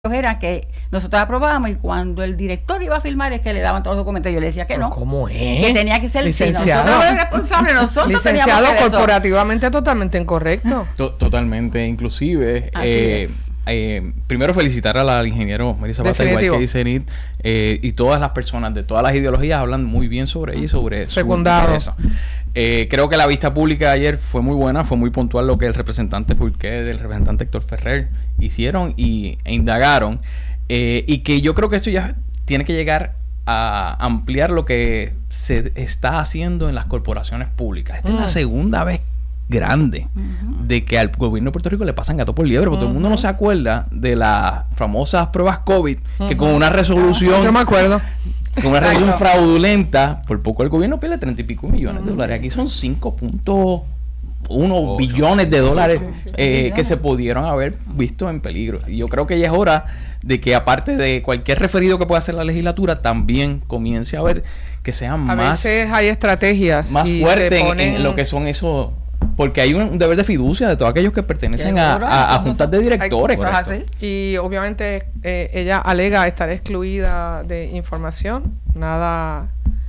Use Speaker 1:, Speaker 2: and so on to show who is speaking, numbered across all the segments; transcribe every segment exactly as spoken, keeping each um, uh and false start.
Speaker 1: era que nosotros aprobábamos y cuando el director iba a firmar es que le daban todos los documentos. Yo le decía que no.
Speaker 2: ¿Cómo es?
Speaker 1: Que tenía que ser
Speaker 2: licenciado.
Speaker 1: Nosotros éramos responsables, nosotros
Speaker 2: licenciado
Speaker 1: teníamos que
Speaker 2: corporativamente totalmente incorrecto.
Speaker 3: To- totalmente, inclusive.
Speaker 1: Así
Speaker 3: eh,
Speaker 1: es.
Speaker 3: eh, primero felicitar a la al ingeniero Marisa Pata, igual que dice Nit, eh, y todas las personas de todas las ideologías hablan muy bien sobre ella y sobre
Speaker 2: Secundado.
Speaker 3: eso. Eh, creo que la vista pública de ayer fue muy buena, fue muy puntual lo que el representante Fulqué, el representante Héctor Ferrer hicieron y, e indagaron. Eh, y que yo creo que esto ya tiene que llegar a ampliar lo que se está haciendo en las corporaciones públicas. Esta mm. es la segunda vez grande uh-huh. de que al gobierno de Puerto Rico le pasan gato por liebre, porque uh-huh. todo el mundo no se acuerda de las famosas pruebas COVID, uh-huh. que con una resolución...
Speaker 2: Yo me acuerdo.
Speaker 3: Con una resolución fraudulenta, por poco el gobierno pierde treinta y pico millones uh-huh. de dólares. Aquí son cinco punto uno oh, billones de dólares sí, sí, sí. Eh, que se pudieron haber visto en peligro. Y yo creo que ya es hora de que, aparte de cualquier referido que pueda hacer la legislatura, también comience a ver que sean
Speaker 2: a
Speaker 3: más...
Speaker 2: A veces hay estrategias
Speaker 3: más fuertes ponen... en, en lo que son esos... Porque hay un, un deber de fiducia de todos aquellos que pertenecen a, a, a juntas de directores.
Speaker 2: Y obviamente eh, ella alega estar excluida de información. Nada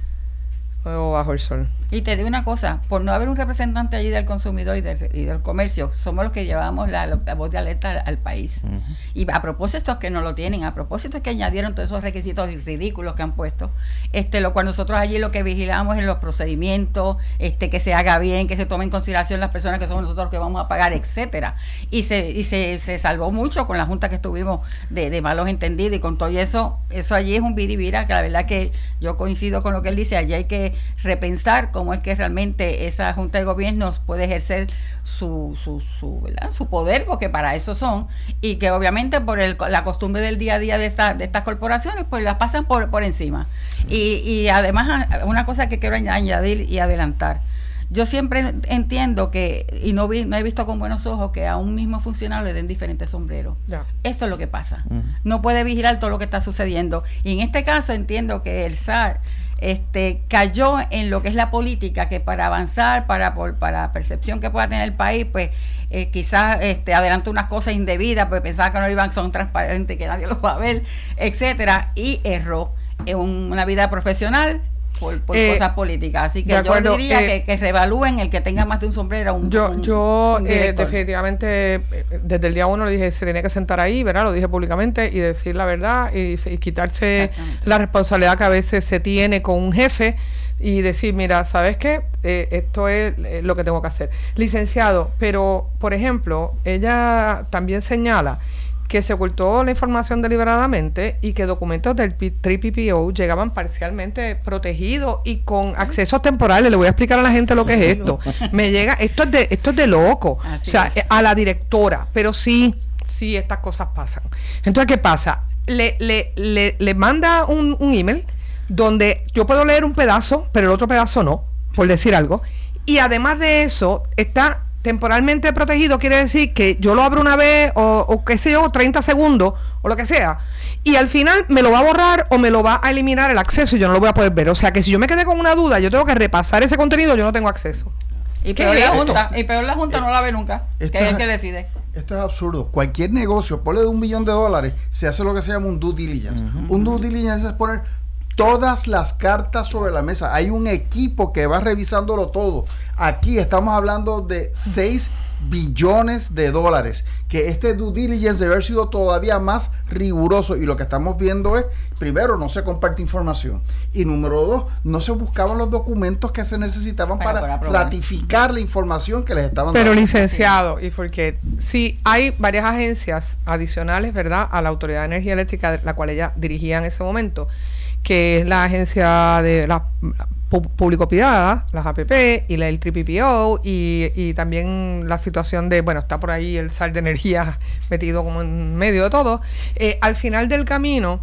Speaker 2: nuevo bajo el sol.
Speaker 1: Y te digo una cosa, por no haber un representante allí del consumidor y del, y del comercio, somos los que llevamos la, la voz de alerta al, al país. Uh-huh. Y a propósito es que no lo tienen, a propósito es que añadieron todos esos requisitos ridículos que han puesto, este lo cual nosotros allí lo que vigilamos es los procedimientos, este que se haga bien, que se tome en consideración las personas que somos nosotros que vamos a pagar, etcétera. Y se y se, se salvó mucho con la junta que estuvimos de, de malos entendidos y con todo eso, eso allí es un virivira, que la verdad que yo coincido con lo que él dice, allí hay que repensar cómo es que realmente esa Junta de Gobiernos puede ejercer su su su, ¿verdad? su poder, porque para eso son, y que obviamente por el, la costumbre del día a día de, esta, de estas corporaciones, pues las pasan por, por encima. Sí. Y, y además, una cosa que quiero añadir y adelantar. Yo siempre entiendo que, y no vi, no he visto con buenos ojos, que a un mismo funcionario le den diferentes sombreros. Yeah. Esto es lo que pasa. Uh-huh. No puede vigilar todo lo que está sucediendo. Y en este caso entiendo que el S A R este, cayó en lo que es la política, que para avanzar, para por, para la percepción que pueda tener el país, pues eh, quizás este, adelantó unas cosas indebidas, pues pensaba que no iban, son transparentes, que nadie los va a ver, etcétera, y erró en una vida profesional por, por eh, cosas políticas. Así que acuerdo, yo diría eh, que, que reevalúen el que tenga más de un sombrero. Un,
Speaker 2: yo
Speaker 1: un,
Speaker 2: yo un eh, definitivamente, desde el día uno le dije, se tenía que sentar ahí, ¿verdad? Lo dije públicamente y decir la verdad y, y quitarse la responsabilidad que a veces se tiene con un jefe y decir, mira, ¿sabes qué? Eh, esto es lo que tengo que hacer. Licenciado, pero, por ejemplo, ella también señala que se ocultó la información deliberadamente y que documentos del tres P P O llegaban parcialmente protegidos y con accesos temporales. Le voy a explicar a la gente lo que es esto. Me llega, esto es de, esto es de loco. Así o sea, es. A la directora, pero sí, sí, estas cosas pasan. Entonces, ¿qué pasa? Le, le, le, le manda un, un email donde yo puedo leer un pedazo, pero el otro pedazo no, por decir algo. Y además de eso, está temporalmente protegido, quiere decir que yo lo abro una vez o, o qué sé yo, treinta segundos o lo que sea, y al final me lo va a borrar o me lo va a eliminar el acceso y yo no lo voy a poder ver. O sea que si yo me quedé con una duda, yo tengo que repasar ese contenido, yo no tengo acceso.
Speaker 1: Y peor la Junta, y peor la Junta eh, no la ve nunca, que es el que decide.
Speaker 4: Esto es absurdo. Cualquier negocio, ponle de un millón de dólares, se hace lo que se llama un due diligence. Uh-huh. Un due diligence es poner todas las cartas sobre la mesa. Hay un equipo que va revisándolo todo. Aquí estamos hablando de seis billones de dólares. Que este due diligence debe haber sido todavía más riguroso. Y lo que estamos viendo es, primero, no se comparte información. Y número dos, no se buscaban los documentos que se necesitaban para, para ratificar la información que les estaban
Speaker 2: Pero
Speaker 4: dando.
Speaker 2: Licenciado, y porque sí hay varias agencias adicionales, ¿verdad?, a la Autoridad de Energía Eléctrica, la cual ella dirigía en ese momento, que es la agencia de la público-privada, las A P P y la el tres P P O y, y también la situación de, bueno, está por ahí el S A R de energía metido como en medio de todo. Eh, al final del camino,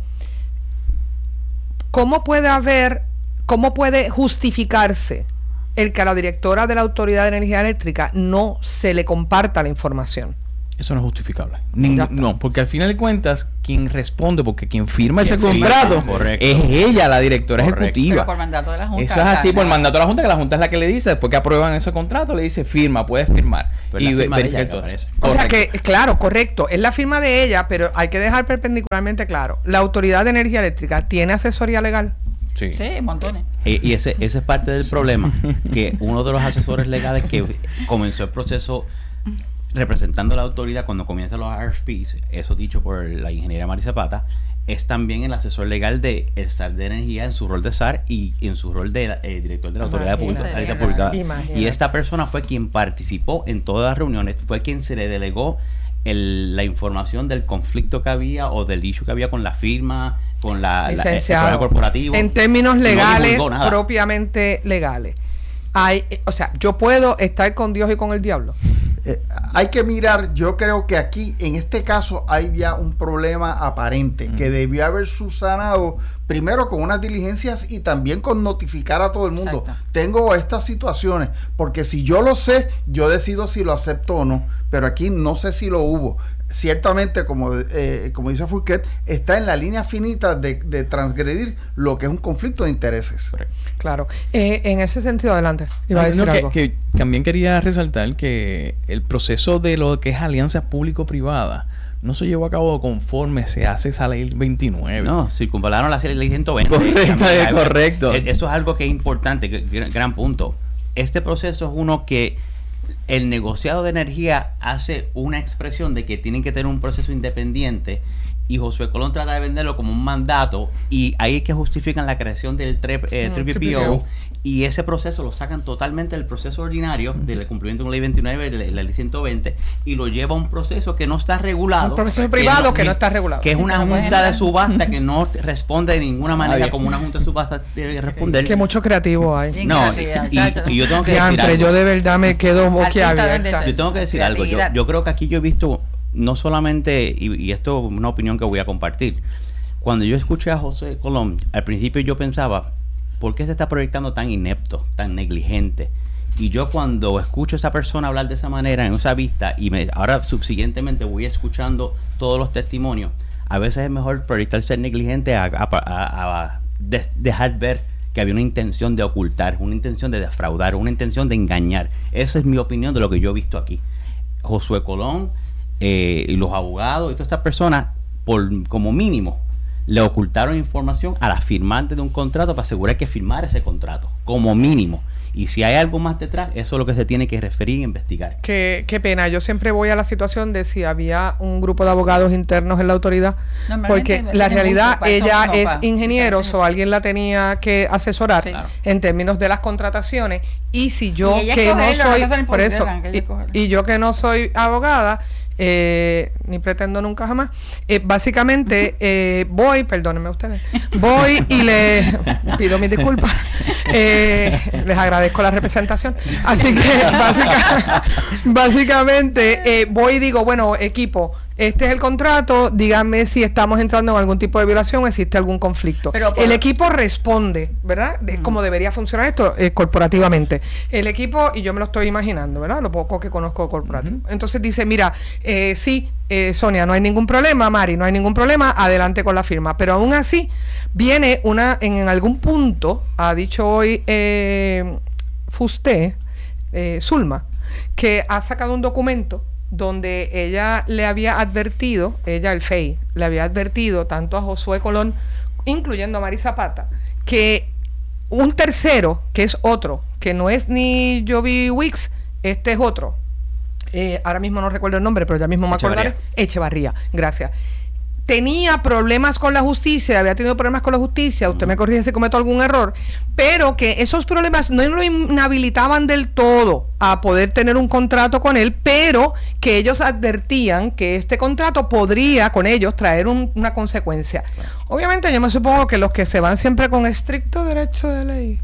Speaker 2: ¿cómo puede haber, cómo puede justificarse el que a la directora de la Autoridad de Energía Eléctrica no se le comparta la información?
Speaker 3: Eso no es justificable. Ning- no, porque al final de cuentas, quien responde, porque quien firma ese contrato
Speaker 5: Correcto.
Speaker 3: es ella, la directora
Speaker 5: Correcto.
Speaker 3: ejecutiva.
Speaker 1: Pero por mandato de la Junta.
Speaker 3: Eso es así, por mandato de la Junta, que la Junta es la que le dice, después que aprueban ese contrato, le dice, firma, puedes firmar.
Speaker 5: Pero
Speaker 3: y
Speaker 5: la firma de
Speaker 3: verificar
Speaker 5: ella,
Speaker 3: todo.
Speaker 5: me parece.
Speaker 2: O sea
Speaker 3: Correcto.
Speaker 2: que, claro, correcto, es la firma de ella, pero hay que dejar perpendicularmente claro. La Autoridad de Energía Eléctrica tiene asesoría legal.
Speaker 3: Sí.
Speaker 1: Sí, montones.
Speaker 5: Eh, y ese, ese es parte del problema, que uno de los asesores legales que comenzó el proceso representando a la autoridad cuando comienzan los R F Ps, eso dicho por la ingeniera Mari Zapata, es también el asesor legal de el S A R de Energía en su rol de S A R y en su rol de eh, director de la Autoridad
Speaker 2: Imagínate.
Speaker 5: Pública, Pública.
Speaker 2: Imagínate.
Speaker 5: Y esta persona fue quien participó en todas las reuniones, fue quien se le delegó el, la información del conflicto que había o del issue que había con la firma, con la, la el
Speaker 2: Licenciado,
Speaker 5: programa corporativo.
Speaker 2: en términos
Speaker 5: No
Speaker 2: legales,
Speaker 5: divulgó nada.
Speaker 2: propiamente legales. Hay, o sea, yo puedo estar con Dios y con el diablo.
Speaker 4: Eh, hay que mirar, yo creo que aquí, en este caso, hay ya un problema aparente que debió haber subsanado primero con unas diligencias y también con notificar a todo el mundo.
Speaker 1: Exacto.
Speaker 4: Tengo estas situaciones, porque si yo lo sé, yo decido si lo acepto o no, pero aquí no sé si lo hubo. Ciertamente, como, eh, como dice Fourquet, está en la línea finita de, de transgredir lo que es un conflicto de intereses.
Speaker 2: Claro. Eh, en ese sentido, adelante. Iba a
Speaker 3: Ah,
Speaker 2: decir
Speaker 3: no, que,
Speaker 2: algo.
Speaker 3: que también quería resaltar que el proceso de lo que es alianza público-privada no se llevó a cabo conforme se hace esa ley veintinueve.
Speaker 5: No, circunvalaron la ley ciento veinte.
Speaker 3: Correcto,
Speaker 5: También,
Speaker 3: es correcto.
Speaker 5: eh, Eso es algo que es importante, que- que- gran punto. Este proceso es uno que el negociado de energía hace una expresión de que tienen que tener un proceso independiente y Josué Colón trata de venderlo como un mandato y ahí es que justifican la creación del tre- eh,
Speaker 2: Mm,
Speaker 5: T P P O y ese proceso lo sacan totalmente del proceso ordinario del cumplimiento de la ley veintinueve, de la, la ley ciento veinte y lo lleva a un proceso que no está regulado.
Speaker 2: Un proceso privado que no está regulado.
Speaker 5: Que es una
Speaker 1: Que no puede
Speaker 5: junta de
Speaker 1: entrar.
Speaker 5: subasta que no responde de ninguna manera
Speaker 3: Nadie.
Speaker 5: como una junta de subasta tiene que responder.
Speaker 2: Que mucho creativo hay.
Speaker 1: Sí.
Speaker 5: No,
Speaker 1: Creatividad,
Speaker 5: y,
Speaker 1: chacho.
Speaker 5: y yo tengo que decir
Speaker 2: Diantre,
Speaker 5: algo.
Speaker 2: yo de verdad me quedo
Speaker 1: Artista
Speaker 2: boquiabierta.
Speaker 1: vende
Speaker 5: Yo tengo que decir algo. Yo,
Speaker 1: Creatividad.
Speaker 5: yo creo que aquí yo he visto, no solamente, y, y esto es una opinión que voy a compartir, cuando yo escuché a José Colón, al principio yo pensaba, ¿por qué se está proyectando tan inepto, tan negligente? Y yo cuando escucho a esa persona hablar de esa manera, en esa vista, y me, ahora subsiguientemente voy escuchando todos los testimonios, a veces es mejor proyectar ser negligente a, a- a- a de- dejar ver que había una intención de ocultar, una intención de defraudar, una intención de engañar. Esa es mi opinión de lo que yo he visto aquí. Josué Colón eh, y los abogados y todas estas personas, por como mínimo, le ocultaron información a la firmante de un contrato para asegurar que firmara ese contrato, como mínimo. Y si hay algo más detrás, eso es lo que se tiene que referir e investigar.
Speaker 2: Qué, qué pena, yo siempre voy a la situación de si había un grupo de abogados internos en la autoridad,
Speaker 1: Normalmente
Speaker 2: porque
Speaker 1: tiene
Speaker 2: la realidad,
Speaker 1: mucho, para eso
Speaker 2: ella
Speaker 1: no,
Speaker 2: es
Speaker 1: para-
Speaker 2: ingeniero,
Speaker 1: para-
Speaker 2: o alguien la tenía que asesorar
Speaker 1: Sí. Claro.
Speaker 2: en términos de las contrataciones, y si yo
Speaker 1: Y ella
Speaker 2: que no
Speaker 1: escogerlo,
Speaker 2: soy,
Speaker 1: no son
Speaker 2: por eso,
Speaker 1: imposibles, que ella
Speaker 2: y,
Speaker 1: escogerlo.
Speaker 2: y yo que no soy abogada, eh, ni pretendo nunca jamás, eh, básicamente eh, voy, perdónenme ustedes, voy y le pido mis disculpas, eh, les agradezco la representación, así que básica- básicamente eh, voy y digo, bueno, equipo, este es el contrato, díganme si estamos entrando en algún tipo de violación, existe algún conflicto.
Speaker 1: Pero por-
Speaker 2: el equipo responde, ¿verdad? De cómo debería funcionar esto eh, corporativamente. El equipo, y yo me lo estoy imaginando, ¿verdad? Lo poco que conozco corporativo. Entonces dice, mira, eh, sí, eh, Sonia, no hay ningún problema, Mari, no hay ningún problema, adelante con la firma. Pero aún así, viene una, en, en algún punto, ha dicho hoy eh, Fusté, eh, Zulma, que ha sacado un documento donde ella le había advertido, ella, el F E I, le había advertido tanto a Josué Colón, incluyendo a Mari Zapata, que un tercero, que es otro, que no es ni Jovi Wicks, este es otro, eh, ahora mismo no recuerdo el nombre, pero ya mismo me acordaré, Echevarría, gracias. Tenía problemas con la justicia, había tenido problemas con la justicia, usted me corrige si cometo algún error, pero que esos problemas no lo inhabilitaban del todo a poder tener un contrato con él, pero que ellos advertían que este contrato podría con ellos traer un- una consecuencia. Obviamente yo me supongo que los que se van siempre con estricto derecho de ley,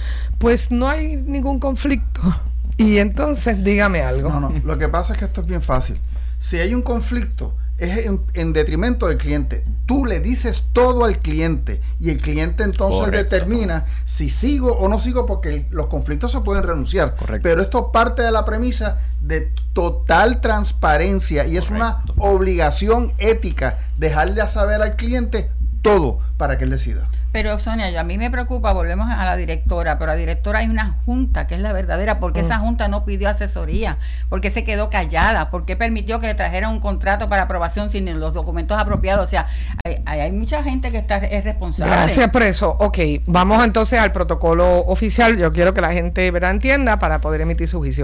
Speaker 2: pues no hay ningún conflicto. Y entonces dígame algo.
Speaker 4: No, no, lo que pasa es que esto es bien fácil. Si hay un conflicto, es en, en detrimento del cliente. tú le dices todo al cliente y el cliente entonces
Speaker 3: Correcto.
Speaker 4: determina si sigo o no sigo, porque el, los conflictos se pueden renunciar.
Speaker 3: Correcto.
Speaker 4: Pero esto parte de la premisa de total transparencia y es
Speaker 5: Correcto.
Speaker 4: una obligación ética dejarle a saber al cliente todo para que él decida.
Speaker 1: Pero Sonia, yo- a mí me preocupa, volvemos a la directora, pero la directora hay una junta que es la verdadera, porque
Speaker 2: Mm.
Speaker 1: esa junta no pidió asesoría, porque se quedó callada, porque permitió que le trajeran un contrato para aprobación sin los documentos apropiados. O sea, hay, hay, hay mucha gente que está es responsable.
Speaker 2: Gracias por eso. Ok, vamos entonces al protocolo oficial. Yo quiero que la gente, ¿verdad?, entienda para poder emitir su juicio.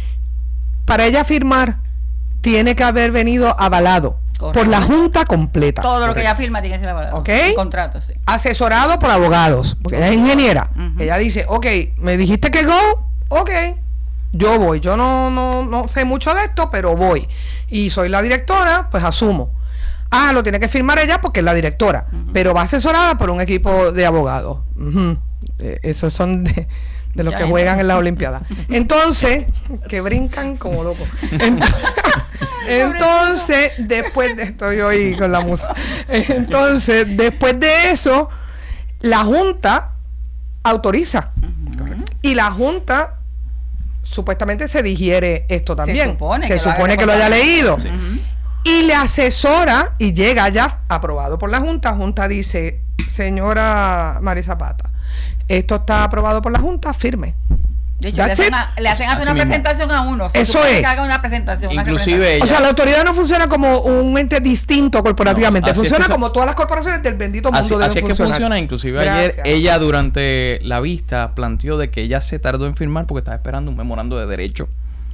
Speaker 2: Para ella firmar, tiene que haber venido avalado
Speaker 1: Correcto.
Speaker 2: por la junta completa.
Speaker 1: Todo lo que ella firma tiene que ser avalado.
Speaker 2: Ok.
Speaker 1: Un contrato, sí.
Speaker 2: Asesorado por abogados, porque ella es ingeniera.
Speaker 1: Ujú.
Speaker 2: Ella dice, ok, me dijiste que go, ok, yo voy. Yo no, no, no sé mucho de esto, pero voy. Y soy la directora, pues asumo. Ah, lo tiene que firmar ella porque es la directora,
Speaker 1: Ujú.
Speaker 2: pero va asesorada por un equipo de abogados. Ujú. Eh, esos son de, de los
Speaker 1: Ya,
Speaker 2: que
Speaker 1: ya.
Speaker 2: juegan en las Olimpiadas. Entonces, que brincan como locos. Entonces, entonces, después de estoy hoy con la musa. Entonces, después de eso, la Junta autoriza. Y la Junta supuestamente se digiere esto también.
Speaker 1: supone
Speaker 2: Se
Speaker 1: que lo
Speaker 2: supone
Speaker 1: haga
Speaker 2: que lo haya
Speaker 1: por-
Speaker 2: leído.
Speaker 5: Sí.
Speaker 1: Ujú.
Speaker 2: Y le asesora y llega ya aprobado por la Junta. Junta dice, señora Mari Zapata, esto está aprobado por la Junta, firme.
Speaker 1: De hecho, le
Speaker 2: That's
Speaker 1: hacen,
Speaker 2: it.
Speaker 1: a- le hacen hacer
Speaker 3: Así
Speaker 1: una
Speaker 3: mismo.
Speaker 1: presentación a uno. Se
Speaker 2: Eso
Speaker 1: supone
Speaker 2: es.
Speaker 1: que haga una presentación. una
Speaker 3: Inclusive
Speaker 1: representación.
Speaker 2: O sea, la autoridad no funciona como un ente distinto corporativamente,
Speaker 3: No, así es
Speaker 2: funciona
Speaker 3: que
Speaker 2: como todas las corporaciones del bendito mundo
Speaker 3: Así,
Speaker 2: deben
Speaker 3: así es que
Speaker 2: funcionar.
Speaker 3: funciona. Inclusive
Speaker 2: Gracias.
Speaker 3: ayer ella durante la vista planteó de que ella se tardó en firmar porque estaba esperando un memorando de derecho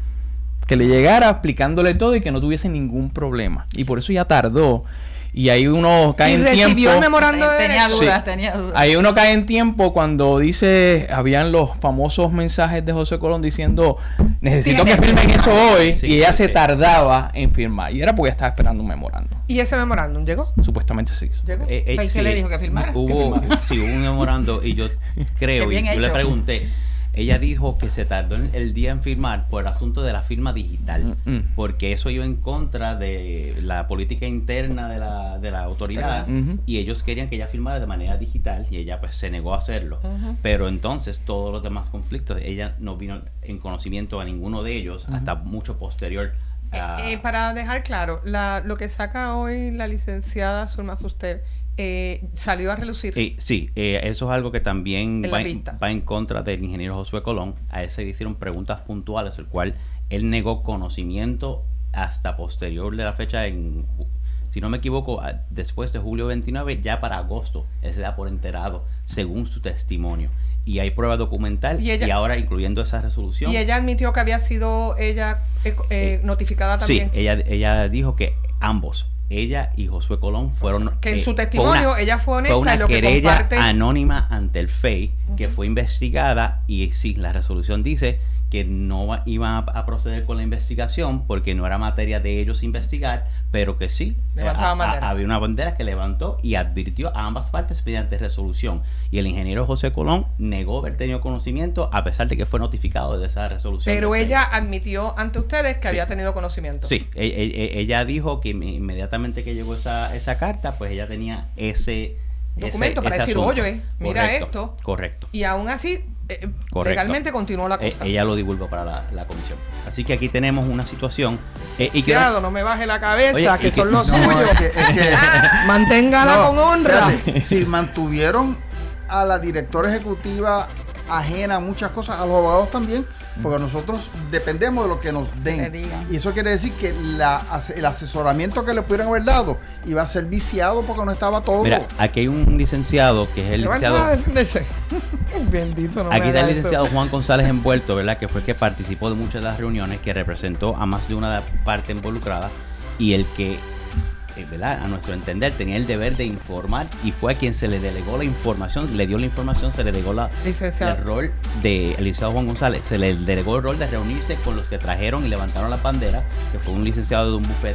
Speaker 3: que le llegara explicándole todo y que no tuviese ningún problema. Y por eso ya tardó. Y ahí uno cae
Speaker 2: Y
Speaker 3: en
Speaker 2: recibió
Speaker 3: tiempo.
Speaker 2: el memorando de
Speaker 1: Tenía
Speaker 2: derecho.
Speaker 1: dudas,
Speaker 3: Sí.
Speaker 1: tenía dudas.
Speaker 3: Ahí uno cae en tiempo cuando dice, habían los famosos mensajes de José Colón diciendo, necesito que
Speaker 1: Tiene-
Speaker 3: firmen eso hoy,
Speaker 5: Sí,
Speaker 3: y ella
Speaker 5: sí,
Speaker 3: se
Speaker 5: sí.
Speaker 3: tardaba en firmar. Y era porque estaba esperando un memorando.
Speaker 2: ¿Y ese memorándum llegó?
Speaker 3: Supuestamente sí.
Speaker 2: ¿Llegó?
Speaker 5: Eh, eh,
Speaker 1: ¿Y qué le dijo, que firmara?
Speaker 5: Hubo,
Speaker 1: Que firmara.
Speaker 5: sí, hubo un memorando y yo creo,
Speaker 1: Qué bien
Speaker 5: y yo le
Speaker 1: hecho.
Speaker 5: pregunté, ella dijo que se tardó en- el día en firmar por el asunto de la firma digital,
Speaker 3: Mm, mm.
Speaker 5: porque eso iba en contra de la política interna de la, de la autoridad,
Speaker 3: Ujú.
Speaker 5: y ellos querían que ella firmara de manera digital y ella pues se negó a hacerlo.
Speaker 2: Ujú.
Speaker 5: Pero entonces todos los demás conflictos, ella no vino en conocimiento a ninguno de ellos hasta mucho posterior a...
Speaker 2: Eh, para dejar claro, la, lo que saca hoy la licenciada Zulma Fuster eh, salió a relucir.
Speaker 5: Eh, sí, eh, eso es algo que también
Speaker 2: En la
Speaker 5: va en,
Speaker 2: vista.
Speaker 5: va en contra del ingeniero Josué Colón. A él se le hicieron preguntas puntuales, el cual él negó conocimiento hasta posterior de la fecha, en, ju- si no me equivoco, a- después de julio veintinueve, ya para agosto, él se da por enterado, según su testimonio. Y hay prueba documental
Speaker 2: Y
Speaker 5: y,
Speaker 2: ella-
Speaker 5: ahora incluyendo esa resolución.
Speaker 2: Y ella admitió que había sido ella eh, eh, notificada también.
Speaker 5: Sí, ella, ella dijo que ambos, ella y Josué Colón, fueron...
Speaker 2: que en
Speaker 5: eh,
Speaker 2: su
Speaker 5: fue
Speaker 2: testimonio
Speaker 5: una-
Speaker 2: ella fue honesta
Speaker 5: Fue una
Speaker 2: en lo que
Speaker 5: querella
Speaker 2: comparte.
Speaker 5: anónima ante el F E I que
Speaker 2: Ujú.
Speaker 5: fue investigada y sí, la resolución dice que no va- iban a, a proceder con la investigación porque no era materia de ellos investigar, pero que sí,
Speaker 2: Levantaba
Speaker 5: a- a-
Speaker 2: bandera.
Speaker 5: había una bandera que levantó y advirtió a ambas partes mediante resolución. Y el ingeniero José Colón negó haber tenido conocimiento a pesar de que fue notificado de esa resolución.
Speaker 2: Pero
Speaker 5: del F E I.
Speaker 2: ella admitió ante ustedes que
Speaker 5: Sí.
Speaker 2: había tenido conocimiento.
Speaker 5: Sí, e- e- e- ella dijo que inme- inmediatamente que llegó esa, esa carta, pues ella tenía ese
Speaker 2: Documento
Speaker 5: ese-
Speaker 2: para
Speaker 5: ese
Speaker 2: decir,
Speaker 5: asunto.
Speaker 2: oye, mira
Speaker 5: Correcto,
Speaker 2: esto.
Speaker 5: Correcto.
Speaker 2: Y aún así, eh,
Speaker 5: Correcto.
Speaker 2: legalmente continuó la
Speaker 5: Eh,
Speaker 2: cosa.
Speaker 5: ella lo divulgó para la, la comisión. Así que aquí tenemos una situación. eh, y que-
Speaker 2: Licenciado, no me baje la cabeza,
Speaker 5: Oye,
Speaker 2: que
Speaker 5: y que-
Speaker 2: son los
Speaker 4: No,
Speaker 2: suyos.
Speaker 4: es que- es que-
Speaker 2: Manténgala
Speaker 4: No,
Speaker 2: con honra.
Speaker 4: espérate, si mantuvieron a la directora ejecutiva ajena a muchas cosas, a los abogados también, porque nosotros dependemos de lo que nos
Speaker 1: Te
Speaker 4: den.
Speaker 1: digan.
Speaker 4: Y eso quiere decir que la, ase- el asesoramiento que le pudieran haber dado iba a ser viciado porque no estaba todo.
Speaker 5: Mira, aquí hay un licenciado que es el
Speaker 2: Le va a
Speaker 5: licenciado.
Speaker 2: entrar a defenderse. Bendito, no me
Speaker 5: Aquí está
Speaker 2: haga
Speaker 5: el
Speaker 2: eso.
Speaker 5: licenciado Juan González envuelto, ¿verdad? Que fue el que participó de muchas de las reuniones, que representó a más de una parte involucrada y el que, eh, ¿verdad? A nuestro entender, tenía el deber de informar y fue a quien se le delegó la información, le dio la información, se le delegó la,
Speaker 2: Licenciado.
Speaker 5: el rol de el licenciado Juan González, se le delegó el rol de reunirse con los que trajeron y levantaron la bandera, que fue un licenciado de un bufete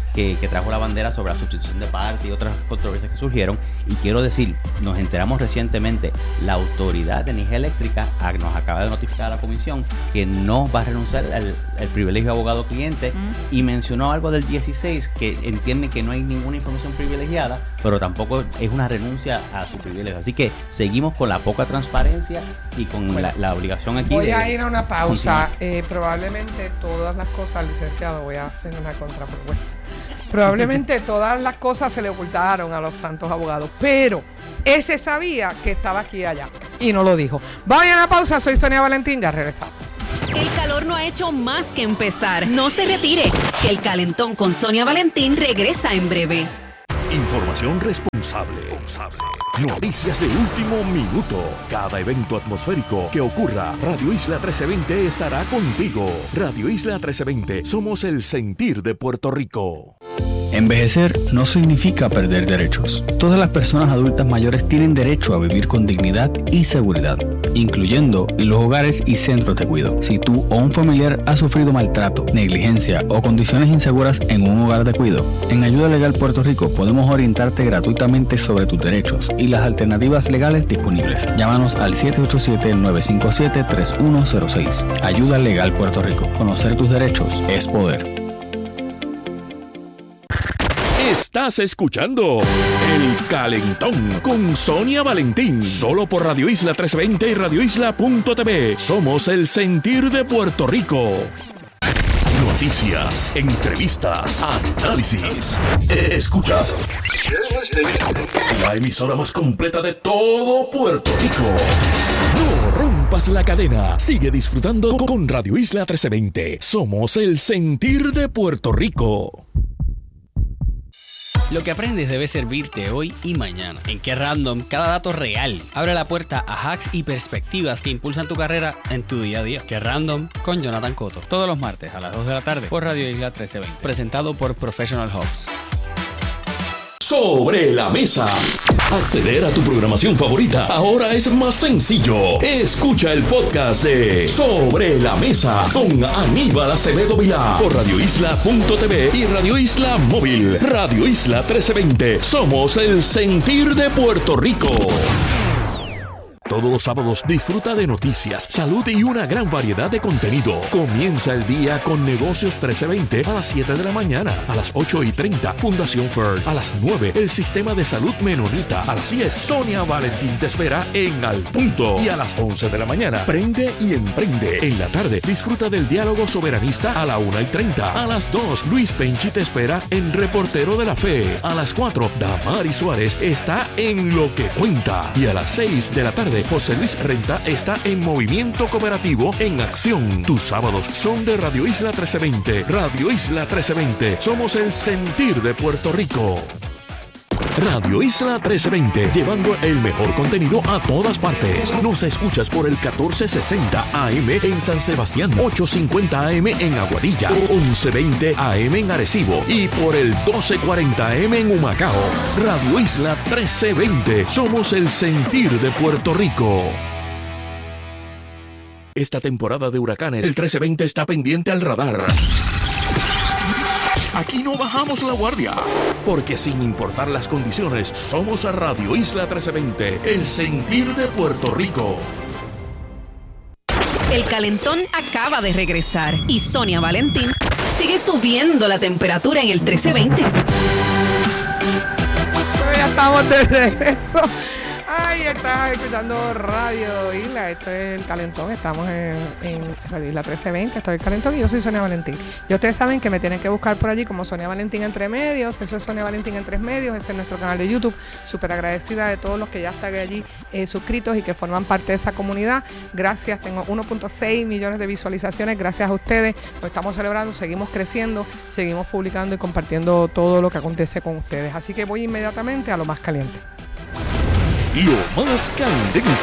Speaker 5: que, que trajo la bandera sobre la sustitución de parte y otras controversias que surgieron. Y quiero decir, nos enteramos recientemente, la Autoridad de Energía Eléctrica nos acaba de notificar a la comisión que no va a renunciar al, al privilegio de abogado-cliente mm. y mencionó algo del dieciséis, que entiende que no hay ninguna información privilegiada, pero tampoco es una renuncia a su privilegio. Así que seguimos con la poca transparencia y con bueno, la, la obligación aquí.
Speaker 2: Voy
Speaker 5: de,
Speaker 2: a ir a una pausa. Eh, probablemente todas las cosas, licenciado, voy a hacer una contrapropuesta. Probablemente todas las cosas se le ocultaron a los santos abogados, pero ese sabía que estaba aquí y allá y no lo dijo. Vaya a la pausa, soy Sonia Valentín, ya regresamos.
Speaker 6: El calor no ha hecho más que empezar. No se retire, que el calentón con Sonia Valentín regresa en breve.
Speaker 7: Información responsable. Noticias de último minuto. Cada evento atmosférico que ocurra, Radio Isla trece veinte estará contigo. Radio Isla trece veinte, somos el sentir de Puerto Rico.
Speaker 3: Envejecer no significa perder derechos. Todas las personas adultas mayores tienen derecho a vivir con dignidad y seguridad, incluyendo en los hogares y centros de cuidado. Si tú o un familiar ha sufrido maltrato, negligencia o condiciones inseguras en un hogar de cuidado, en Ayuda Legal Puerto Rico podemos orientarte gratuitamente sobre tus derechos y las alternativas legales disponibles. Llámanos al siete ocho siete, nueve cinco siete, tres uno cero seis. Ayuda Legal Puerto Rico. Conocer tus derechos es poder.
Speaker 7: Estás escuchando El Calentón con Sonia Valentín, solo por Radio Isla trescientos veinte y radio isla punto t v. Somos el sentir de Puerto Rico. Noticias, entrevistas, análisis. Escuchas la emisora más completa de todo Puerto Rico. No rompas la cadena. Sigue disfrutando con Radio Isla trescientos veinte. Somos el sentir de Puerto Rico.
Speaker 8: Lo que aprendes debe servirte hoy y mañana. En Qué Random, cada dato real abre la puerta a hacks y perspectivas que impulsan tu carrera en tu día a día. Qué Random con Jonathan Cotto. Todos los martes a las dos de la tarde por Radio Isla trece veinte. Presentado por Professional Hubs.
Speaker 7: Sobre la mesa. Acceder a tu programación favorita ahora es más sencillo. Escucha el podcast de Sobre la Mesa con Aníbal Acevedo Vilá por radio isla punto t v y Radio Isla Móvil. Radio Isla trece veinte. Somos el sentir de Puerto Rico. Todos los sábados disfruta de noticias, salud y una gran variedad de contenido. Comienza el día con Negocios trece veinte a las siete de la mañana. A las ocho y treinta, Fundación F E R. A las nueve, el Sistema de Salud Menonita. A las diez, Sonia Valentín te espera en Al Punto. Y a las once de la mañana, Prende y Emprende. En la tarde, disfruta del diálogo soberanista a la una y treinta. A las dos, Luis Penchi te espera en Reportero de la Fe. A las cuatro, Damari Suárez está en Lo que Cuenta. Y a las seis de la tarde, José Luis Renta está en Movimiento Cooperativo en Acción. Tus sábados son de Radio Isla trece veinte. Radio Isla trece veinte. Somos el sentir de Puerto Rico. Radio Isla trece veinte, llevando el mejor contenido a todas partes. Nos escuchas por el catorce sesenta A M en San Sebastián, ochocientos cincuenta A M en Aguadilla, once veinte A M en Arecibo y por el doce cuarenta A M en Humacao. Radio Isla trece veinte, somos el sentir de Puerto Rico. Esta temporada de huracanes, el trece veinte está pendiente al radar. Aquí no bajamos la guardia, porque sin importar las condiciones, somos a Radio Isla trece veinte, el sentir de Puerto Rico.
Speaker 6: El calentón acaba de regresar y Sonia Valentín sigue subiendo la temperatura en el trece veinte.
Speaker 2: Ya estamos de regreso. Ay, estás escuchando Radio Isla, esto es El Calentón, estamos en, en Radio Isla trece veinte, esto es El Calentón y yo soy Sonia Valentín. Y ustedes saben que me tienen que buscar por allí como Sonia Valentín Entre Medios, eso es Sonia Valentín en Tres Medios, ese es nuestro canal de YouTube. Súper agradecida de todos los que ya están allí eh, suscritos y que forman parte de esa comunidad. Gracias, tengo uno punto seis millones de visualizaciones, gracias a ustedes, lo estamos celebrando, seguimos creciendo, seguimos publicando y compartiendo todo lo que acontece con ustedes. Así que voy inmediatamente a lo más caliente.
Speaker 7: Lo más candente.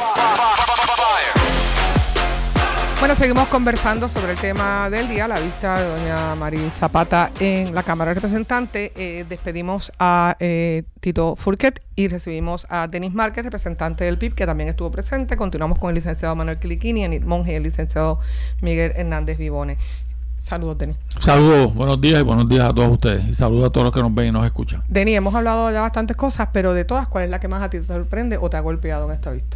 Speaker 2: Bueno, seguimos conversando sobre el tema del día, la vista de doña Mari Zapata en la Cámara de Representantes. Eh, despedimos a eh, Tito Furquet y recibimos a Denis Márquez, representante del P I B, que también estuvo presente. Continuamos con el licenciado Manuel Quiliquini, Enid Monge y el licenciado Miguel Hernández Vivone. Saludos, Denis.
Speaker 9: Saludos, buenos días y buenos días a todos ustedes. Y saludos a todos los que nos ven y nos escuchan.
Speaker 2: Denis, hemos hablado ya bastantes cosas, pero de todas, ¿cuál es la que más a ti te sorprende o te ha golpeado en esta vista?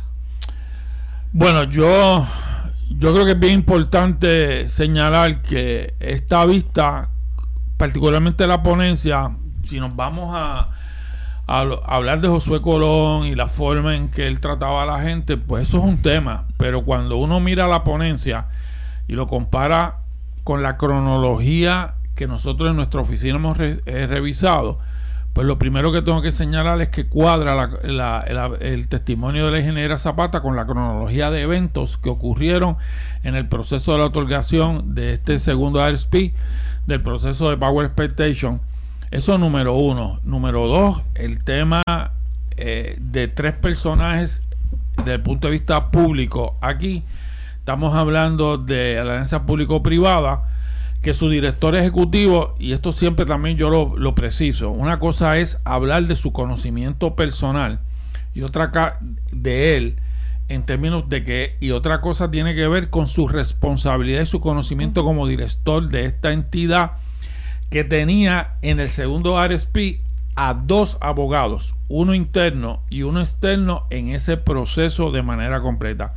Speaker 9: Bueno, yo, yo creo que es bien importante señalar que esta vista, particularmente la ponencia, si nos vamos a, a, a hablar de Josué Colón y la forma en que él trataba a la gente, pues eso es un tema. Pero cuando uno mira la ponencia y lo compara con la cronología que nosotros en nuestra oficina hemos re, eh, revisado, pues lo primero que tengo que señalar es que cuadra la, la, la, el testimonio de la ingeniera Zapata con la cronología de eventos que ocurrieron en el proceso de la otorgación de este segundo R S P, del proceso de Power Expectation. Eso número uno. Número dos, el tema eh, de tres personajes desde el punto de vista público. Aquí estamos hablando de la alianza público-privada, que su director ejecutivo, y esto siempre también yo lo, lo preciso, una cosa es hablar de su conocimiento personal y otra ca- de él en términos de que, y otra cosa tiene que ver con su responsabilidad y su conocimiento como director de esta entidad, que tenía en el segundo R S P a dos abogados, uno interno y uno externo, en ese proceso de manera completa.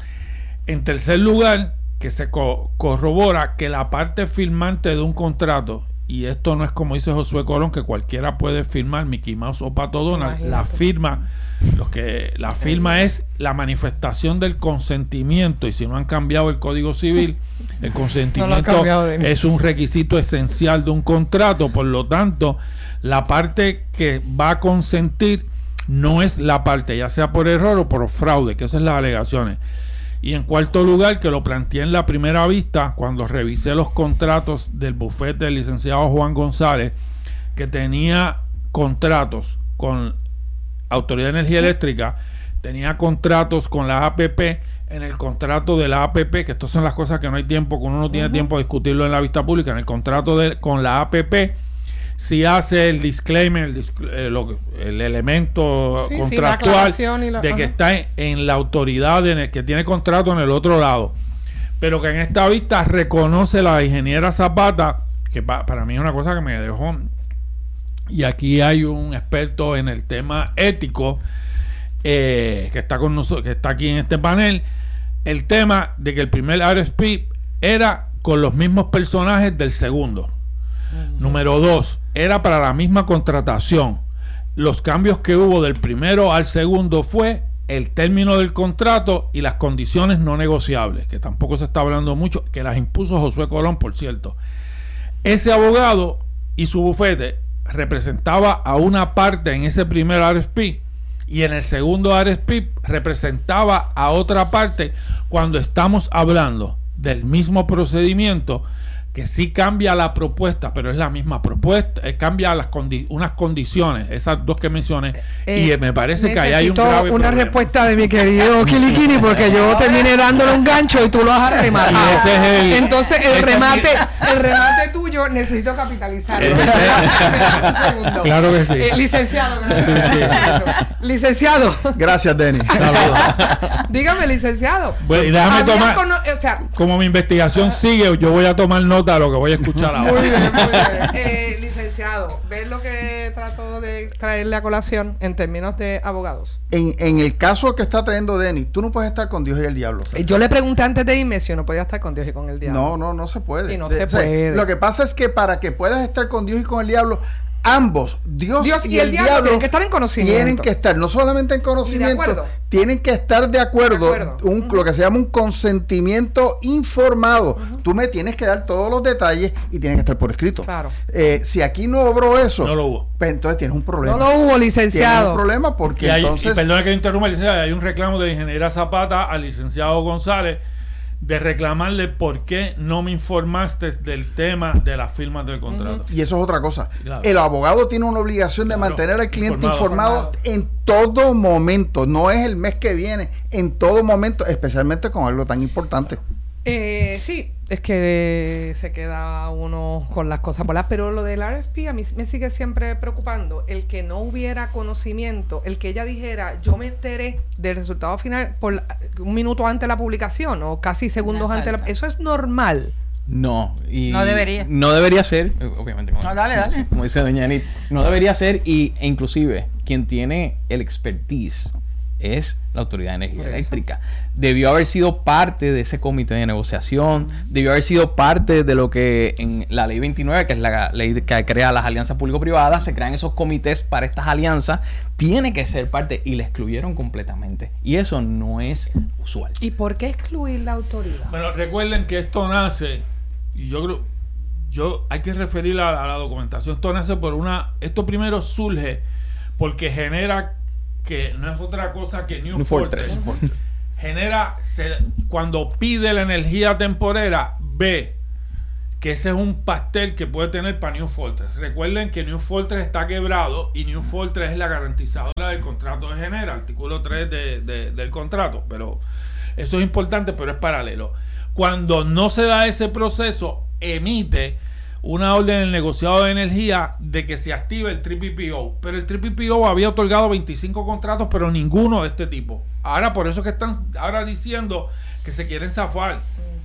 Speaker 9: En tercer lugar, que se co- corrobora que la parte firmante de un contrato, y esto no es como dice Josué Colón, que cualquiera puede firmar, Mickey Mouse o Pato Donald, Imagínate. la firma, lo que la firma es la manifestación del consentimiento, y si no han cambiado el Código Civil, el consentimiento no es un requisito esencial de un contrato. Por lo tanto, la parte que va a consentir no es la parte, ya sea por error o por fraude, que esas son las alegaciones. Y en cuarto lugar, que lo planteé en la primera vista, cuando revisé los contratos del bufete del licenciado Juan González, que tenía contratos con Autoridad de Energía Eléctrica, tenía contratos con la A P P, en el contrato de la A P P, que estas son las cosas que no hay tiempo, que uno no tiene uh-huh. tiempo de discutirlo en la vista pública, en el contrato de, con la A P P, si hace el disclaimer, el, disc, eh, lo, el elemento sí, contractual sí, la la, de que ajá. está en, en la autoridad, en el que tiene contrato en el otro lado, pero que en esta vista reconoce la ingeniera Zapata, que pa, para mí es una cosa que me dejó, y aquí hay un experto en el tema ético eh, que está con nosotros, que está aquí en este panel, el tema de que el primer R S P era con los mismos personajes del segundo. Uh-huh. Número dos, era para la misma contratación. Los cambios que hubo del primero al segundo fue el término del contrato y las condiciones no negociables, que tampoco se está hablando mucho, que las impuso Josué Colón, por cierto. Ese abogado y su bufete representaba a una parte en ese primer R S P, y en el segundo R S P representaba a otra parte, cuando estamos hablando del mismo procedimiento, que sí cambia la propuesta, pero es la misma propuesta, eh, cambia las condi- unas condiciones, esas dos que mencioné, eh, y me parece que ahí hay un grave
Speaker 2: una
Speaker 9: problema.
Speaker 2: Respuesta de mi querido Kilikini, porque yo terminé dándole un gancho y tú lo has rematado.
Speaker 9: Ese es el,
Speaker 2: Entonces el remate, el remate tuyo necesito capitalizarlo.
Speaker 9: Claro que sí.
Speaker 2: Eh, licenciado.
Speaker 9: Sí, sí.
Speaker 2: Licenciado.
Speaker 4: Gracias, Denis.
Speaker 2: Dígame, licenciado.
Speaker 9: Bueno, y déjame tomar,
Speaker 2: cono- o sea,
Speaker 9: como mi investigación sigue, yo voy a tomar nota de lo que voy a escuchar ahora.
Speaker 2: Muy bien, muy bien. Eh, licenciado, ¿ves lo que trato de traerle a colación en términos de abogados?
Speaker 4: En, en el caso que está trayendo Denis, tú no puedes estar con Dios y el diablo. ¿Sabes?
Speaker 2: Yo le pregunté antes de irme si yo no podía estar con Dios y con el diablo.
Speaker 4: No, no, no se puede.
Speaker 2: Y no
Speaker 4: de,
Speaker 2: se
Speaker 4: o sea,
Speaker 2: puede.
Speaker 4: Lo que pasa es que para que puedas estar con Dios y con el diablo, ambos, Dios,
Speaker 2: Dios
Speaker 4: y, y el, el diablo, diablo
Speaker 2: tienen que estar en conocimiento.
Speaker 4: Tienen que estar, no solamente en conocimiento, tienen que estar de acuerdo, de acuerdo. Un, uh-huh. lo que se llama un consentimiento informado. Uh-huh. Tú me tienes que dar todos los detalles y tienen que estar por escrito.
Speaker 2: Claro.
Speaker 4: Eh, si aquí no obró eso,
Speaker 9: no lo hubo.
Speaker 4: Pues entonces tienes un problema.
Speaker 2: No lo hubo, licenciado.
Speaker 4: Tienes un problema porque
Speaker 9: y hay,
Speaker 4: entonces...
Speaker 9: Y perdona que interrumpa, licenciado, hay un reclamo de la ingeniera Zapata al licenciado González de reclamarle por qué no me informaste del tema de las firmas del contrato.
Speaker 4: Uh-huh. Y eso es otra cosa.
Speaker 9: Claro.
Speaker 4: El abogado tiene una obligación claro. de mantener al cliente informado, informado en todo momento. No es el mes que viene, en todo momento, especialmente con algo tan importante.
Speaker 2: Eh, sí, es que se queda uno con las cosas voladas, pero lo del R S P a mí me sigue siempre preocupando, el que no hubiera conocimiento, el que ella dijera, yo me enteré del resultado final por la, un minuto antes de la publicación o casi segundos antes de la, eso es normal.
Speaker 3: No, y
Speaker 1: No debería.
Speaker 3: No debería ser, obviamente. Como,
Speaker 1: No, dale, dale.
Speaker 3: Como dice doña Anit, no debería ser y, e inclusive quien tiene el expertise es la Autoridad de Energía Eléctrica. Debió haber sido parte de ese comité de negociación, debió haber sido parte de lo que en la ley veintinueve, que es la ley que crea las alianzas público-privadas, se crean esos comités para estas alianzas, tiene que ser parte y la excluyeron completamente. Y eso no es usual.
Speaker 2: ¿Y por qué excluir la autoridad?
Speaker 9: Bueno, recuerden que esto nace, y yo creo, yo hay que referir a, a la documentación, esto nace por una, esto primero surge porque genera que no es otra cosa que New, New Fortress. Fortress. Genera, se, cuando pide la energía temporera, ve que ese es un pastel que puede tener para New Fortress. Recuerden que New Fortress está quebrado y New Fortress es la garantizadora del contrato de Genera, artículo tres de, de, del contrato. Pero eso es importante, pero es paralelo. Cuando no se da ese proceso, emite una orden del negociado de energía de que se active el T P P O, pero el T P P O había otorgado veinticinco contratos, pero ninguno de este tipo. Ahora por eso que están ahora diciendo que se quieren zafar.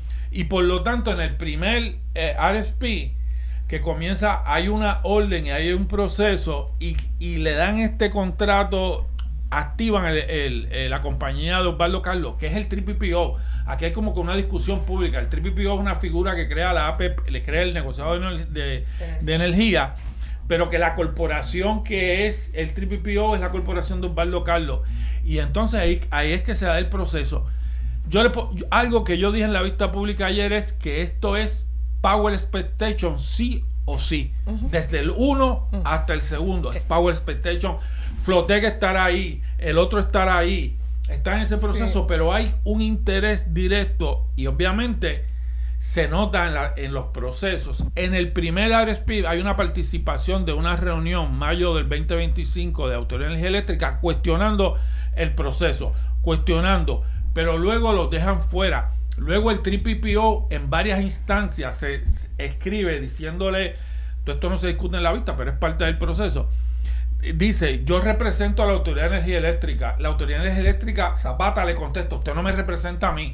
Speaker 9: Y por lo tanto en el primer eh, R F P que comienza, hay una orden y hay un proceso y, y le dan este contrato, activan el, el, el, la compañía de Osvaldo Carlos, que es el T P P O. Aquí hay como que una discusión pública. El T P P O es una figura que crea la A P P, le crea el negociado de, de, de energía, pero que la corporación que es el T P P O es la corporación de Osvaldo Carlos. Y entonces ahí, ahí es que se da el proceso. Yo le, yo, algo que yo dije en la vista pública ayer es que esto es Power Expectation sí o sí. Uh-huh. Desde el uno uh-huh. hasta el segundo. Es Power Expectation. Flotec estará ahí, el otro estará ahí. Está en ese proceso, sí. Pero hay un interés directo y obviamente se nota en, la, en los procesos. En el primer R S P hay una participación de una reunión mayo del veinte veinticinco de Autoridad de Energía Eléctrica cuestionando el proceso, cuestionando, pero luego los dejan fuera. Luego el T P P O en varias instancias se, se escribe diciéndole, todo esto no se discute en la vista, pero es parte del proceso. Dice, yo represento a la Autoridad de Energía Eléctrica. La Autoridad de Energía Eléctrica, Zapata le contesta, usted no me representa a mí.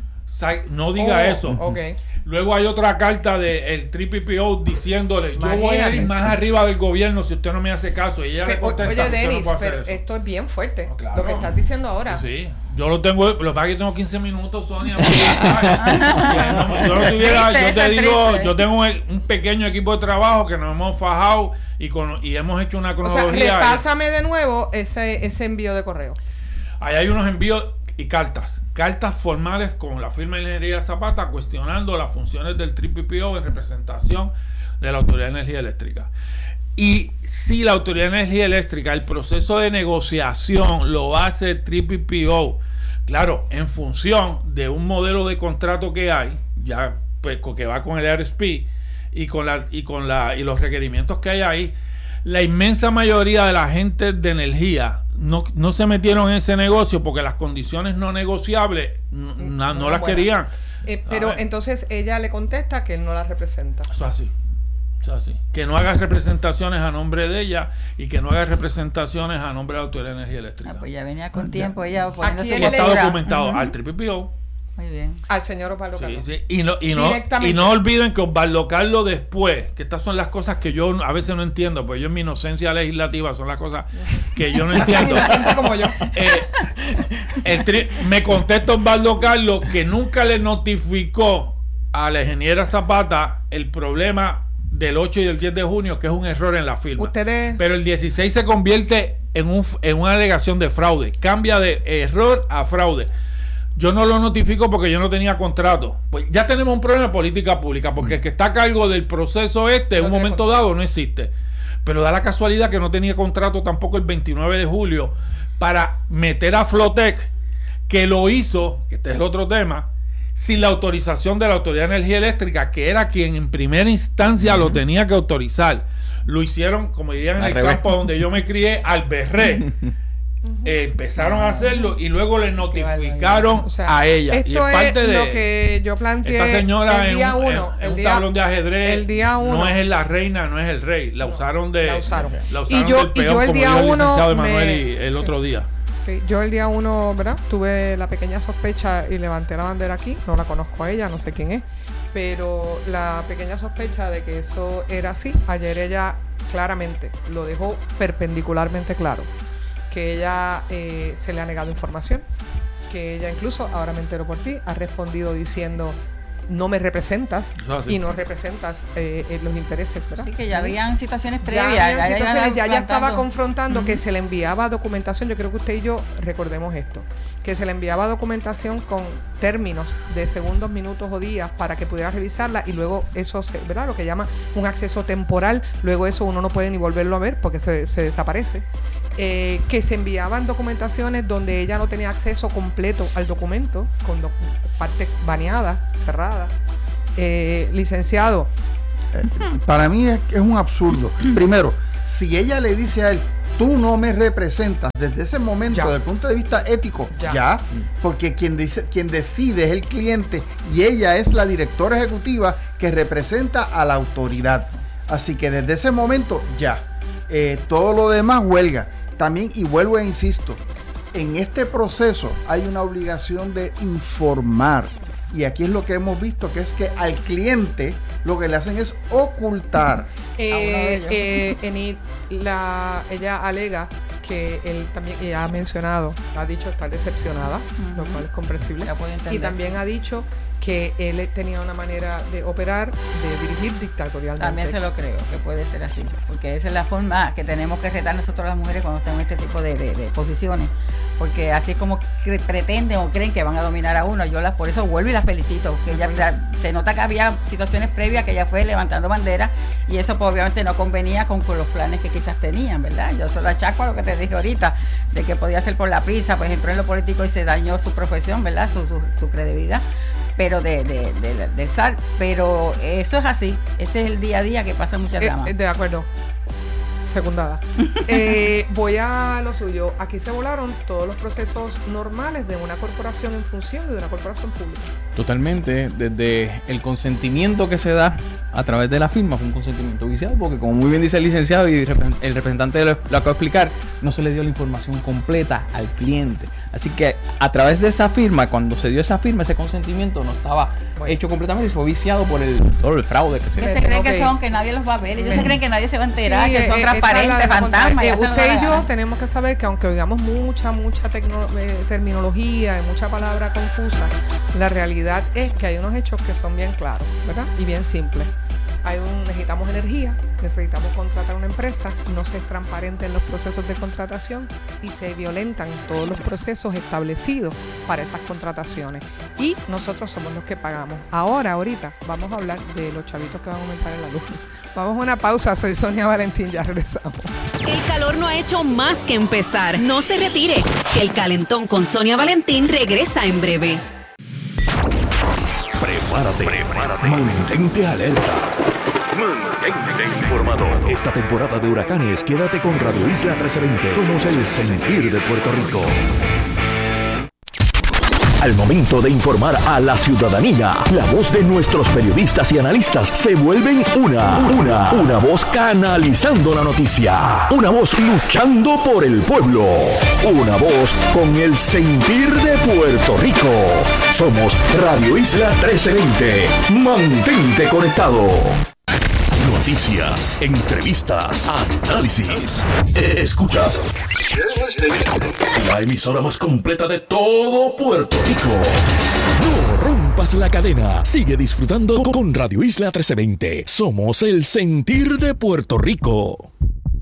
Speaker 9: No diga oh, eso. Okay. Luego hay otra carta del T P P O diciéndole, yo voy a ir más arriba del gobierno si usted no me hace caso. Y ella pero, le contesta,
Speaker 2: oye, Denis,
Speaker 9: no
Speaker 2: pero esto es bien fuerte,
Speaker 9: no, claro.
Speaker 2: Lo que estás diciendo ahora.
Speaker 9: Sí, yo lo tengo, lo que pasa es que tengo quince minutos, Sonia. Si no, yo no tuviera, yo te digo, yo tengo un, un pequeño equipo de trabajo que nos hemos fajado y, con, y hemos hecho una cronología.
Speaker 2: O sea, repásame de nuevo ese, ese envío de correo.
Speaker 9: Ahí hay unos envíos y cartas, cartas formales con la firma de Ingeniería Zapata cuestionando las funciones del T P P O en representación de la Autoridad de Energía Eléctrica. Y si la Autoridad de Energía Eléctrica, el proceso de negociación lo hace el T P P O, claro, en función de un modelo de contrato que hay, ya pues que va con el R S P y con la y con la y los requerimientos que hay ahí, la inmensa mayoría de la gente de energía no, no se metieron en ese negocio porque las condiciones no negociables no, no, no las bueno, querían.
Speaker 2: Eh, pero entonces ella le contesta que él no la representa.
Speaker 9: Eso así. Eso así. Que no haga representaciones a nombre de ella y que no haga representaciones a nombre de la Autoridad de Energía Eléctrica.
Speaker 1: Ah, pues ya venía con tiempo ella
Speaker 2: poniendo su
Speaker 9: está documentado uh-huh. al T P P O.
Speaker 1: Muy bien.
Speaker 2: Al señor Osvaldo
Speaker 9: sí,
Speaker 2: Carlos.
Speaker 9: Sí. Y, no, y, no, y no olviden que Osvaldo Carlos después, que estas son las cosas que yo a veces no entiendo, pues yo en mi inocencia legislativa son las cosas que yo no entiendo.
Speaker 2: como yo.
Speaker 9: Eh, el tri- me contesta Osvaldo Carlos que nunca le notificó a la ingeniera Zapata el problema del ocho y del diez de junio, que es un error en la firma.
Speaker 2: Ustedes...
Speaker 9: Pero el dieciséis se convierte en, un, en una alegación de fraude. Cambia de error a fraude. Yo no lo notifico porque yo no tenía contrato. Pues ya tenemos un problema de política pública, porque el que está a cargo del proceso este en un momento dado no existe. Pero da la casualidad que no tenía contrato tampoco el veintinueve de julio para meter a Flotec, que lo hizo, que este es el otro tema, sin la autorización de la Autoridad de Energía Eléctrica, que era quien en primera instancia uh-huh. lo tenía que autorizar. Lo hicieron, como dirían en al el revés. Campo donde yo me crié, al berré. Uh-huh. Eh, empezaron a hacerlo y luego le notificaron o sea, a ella.
Speaker 2: Esto
Speaker 9: y es parte
Speaker 2: es
Speaker 9: de
Speaker 2: lo que yo planteé.
Speaker 9: Esta señora
Speaker 2: el día
Speaker 9: en un,
Speaker 2: uno,
Speaker 9: en, en
Speaker 2: el
Speaker 9: un
Speaker 2: día,
Speaker 9: tablón de ajedrez
Speaker 2: el día uno,
Speaker 9: no es la reina, no es el rey. La usaron de
Speaker 2: la usaron,
Speaker 9: la usaron
Speaker 2: y yo,
Speaker 9: del peón,
Speaker 2: y yo el
Speaker 9: como
Speaker 2: día
Speaker 9: dijo el
Speaker 2: uno
Speaker 9: licenciado Emanuel
Speaker 2: me,
Speaker 9: y el
Speaker 2: sí.
Speaker 9: otro día.
Speaker 2: Sí, yo el día uno, ¿verdad? Tuve la pequeña sospecha y levanté la bandera aquí. No la conozco a ella, no sé quién es. pero la pequeña sospecha de que eso era así, ayer ella claramente lo dejó perpendicularmente claro, que ella eh, se le ha negado información, que ella incluso, ahora me entero por ti, ha respondido diciendo no me representas y no representas eh, eh, los intereses, ¿verdad?
Speaker 1: Sí, que ya habían situaciones
Speaker 2: ya
Speaker 1: previas.
Speaker 2: habían
Speaker 1: Ya,
Speaker 2: situaciones, ya, ya estaba
Speaker 1: plantando.
Speaker 2: confrontando
Speaker 1: Uh-huh.
Speaker 2: que se le enviaba documentación. Yo creo que usted y yo recordemos esto, que se le enviaba documentación con términos de segundos, minutos o días para que pudiera revisarla, y luego eso, se, ¿verdad? Lo que llama un acceso temporal, luego eso uno no puede ni volverlo a ver porque se, se desaparece. Eh, que se enviaban documentaciones donde ella no tenía acceso completo al documento, con doc- partes baneadas, cerradas. Eh, licenciado,
Speaker 4: Eh, para mí es, es un absurdo. Primero, si ella le dice a él, tú no me representas, desde ese momento,
Speaker 2: Ya.
Speaker 4: desde el punto de vista ético,
Speaker 2: Ya.
Speaker 4: ya, porque quien dice, quien decide es el cliente y ella es la directora ejecutiva que representa a la autoridad. Así que desde ese momento, ya. Eh, todo lo demás huelga. También, y vuelvo e insisto, en este proceso hay una obligación de informar. Y aquí es lo que hemos visto, que es que al cliente lo que le hacen es ocultar.
Speaker 2: Eh, eh, Enid, la, ella alega que él también ella ha mencionado, ha dicho estar decepcionada, uh-huh. lo cual es comprensible. Y también ha dicho que él tenía una manera de operar, de dirigir dictatorialmente.
Speaker 1: También se lo creo, que puede ser así, porque esa es la forma que tenemos que retar nosotros las mujeres cuando estamos en este tipo de, de, de posiciones, porque así como cre- pretenden o creen que van a dominar a uno, yo las por eso vuelvo y las felicito, que ella la, se nota que había situaciones previas que ella fue levantando bandera y eso pues, obviamente no convenía con, con los planes que quizás tenían, ¿verdad? Yo solo achaco a lo que te dije ahorita, de que podía ser por la prisa, por ejemplo en lo político y se dañó su profesión, ¿verdad? Su, su, su credibilidad. Pero de, de, de, de, de S A R, pero eso es así, ese es el día a día que pasa en muchas damas.
Speaker 2: Eh, de acuerdo, secundada. eh, voy a lo suyo. Aquí se volaron todos los procesos normales de una corporación en función y de una corporación pública.
Speaker 3: Totalmente, desde el consentimiento que se da a través de la firma fue un consentimiento viciado, porque como muy bien dice el licenciado y el representante lo, lo acaba de explicar, no se le dio la información completa al cliente. Así que a través de esa firma, cuando se dio esa firma, ese consentimiento no estaba bueno. hecho completamente y fue viciado por el, todo el fraude que se
Speaker 1: Que
Speaker 3: ve.
Speaker 1: se creen
Speaker 2: okay.
Speaker 1: que son, que nadie los va a ver, ellos se creen que nadie se va a enterar,
Speaker 2: sí,
Speaker 1: que son
Speaker 2: eh,
Speaker 1: transparentes, fantasmas.
Speaker 2: Eh, usted y yo tenemos que saber que aunque oigamos mucha, mucha tecno, eh, terminología y mucha palabra confusa, la realidad es que hay unos hechos que son bien claros, ¿verdad? Y bien simples. Hay un, necesitamos energía, necesitamos contratar una empresa, no se es transparente en los procesos de contratación y se violentan todos los procesos establecidos para esas contrataciones. Y nosotros somos los que pagamos. Ahora, ahorita, vamos a hablar de los chavitos que van a aumentar en la luz. Vamos a una pausa, soy Sonia Valentín, ya regresamos.
Speaker 6: El calor no ha hecho más que empezar. No se retire, que el calentón con Sonia Valentín regresa en breve.
Speaker 7: Prepárate, prepárate, mantente alerta, mantente informado. Esta temporada de huracanes, quédate con Radio Isla trece veinte. Somos el sentir de Puerto Rico. Al momento de informar a la ciudadanía, la voz de nuestros periodistas y analistas se vuelven una, una, una voz canalizando la noticia, una voz luchando por el pueblo, una voz con el sentir de Puerto Rico. Somos Radio Isla trece veinte. Mantente conectado. Noticias, entrevistas, análisis. Escuchas la emisora más completa de todo Puerto Rico. No rompas la cadena. Sigue disfrutando con Radio Isla trece veinte. Somos el sentir de Puerto Rico.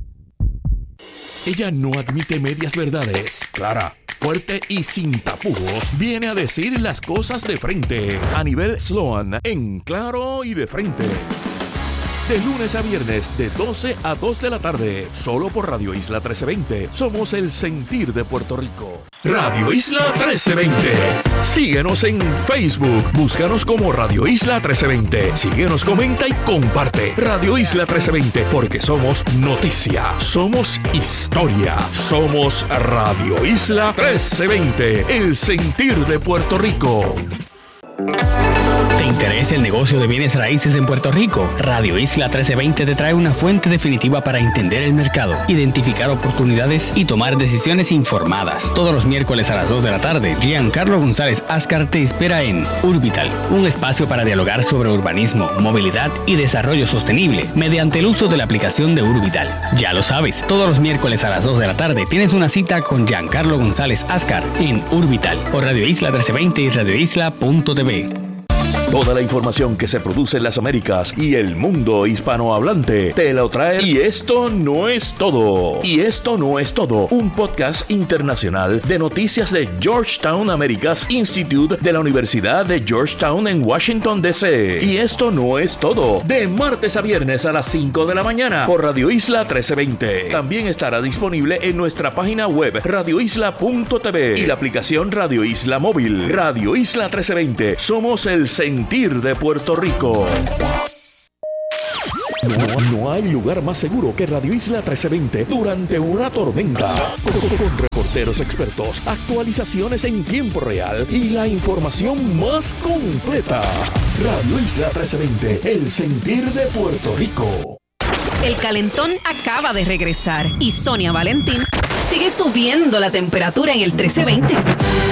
Speaker 7: Ella no admite medias verdades. Clara, fuerte y sin tapujos, viene a decir las cosas de frente. A nivel Sloan, en claro y de frente. De lunes a viernes, de doce a dos de la tarde, solo por Radio Isla trece veinte. Somos el sentir de Puerto Rico. Radio Isla trece veinte. Síguenos en Facebook. Búscanos como Radio Isla trece veinte. Síguenos, comenta y comparte. Radio Isla trece veinte, porque somos noticia, somos historia, somos Radio Isla trece veinte, el sentir de Puerto Rico.
Speaker 10: Te
Speaker 8: interesa el negocio de bienes raíces en Puerto Rico? Radio Isla trece veinte te trae una fuente definitiva para entender el mercado, identificar oportunidades y tomar decisiones informadas. Todos los miércoles a las dos de la tarde, Giancarlo González Ascar te espera en Urbital, un espacio para dialogar sobre urbanismo, movilidad y desarrollo sostenible mediante el uso de la aplicación de Urbital. Ya lo sabes, todos los miércoles a las dos de la tarde tienes una cita con Giancarlo González Ascar en Urbital por Radio Isla trece veinte y radio isla punto t v.
Speaker 7: Toda la información que se produce en las Américas y el mundo hispanohablante te lo trae. Y esto no es todo. Y esto no es todo. Un podcast internacional de noticias de Georgetown Americas Institute de la Universidad de Georgetown en Washington, D C Y esto no es todo. De martes a viernes a las cinco de la mañana por Radio Isla trece veinte. También estará disponible en nuestra página web radio isla punto t v y la aplicación Radio Isla Móvil. Radio Isla trece veinte. Somos el sentir de Puerto Rico. No, no hay lugar más seguro que Radio Isla trece veinte durante una tormenta. Con, con reporteros expertos, actualizaciones en tiempo real y la información más completa. Radio Isla trece veinte, el sentir de Puerto Rico.
Speaker 6: El calentón acaba de regresar y Sonia Valentín sigue subiendo la temperatura en el trece veinte.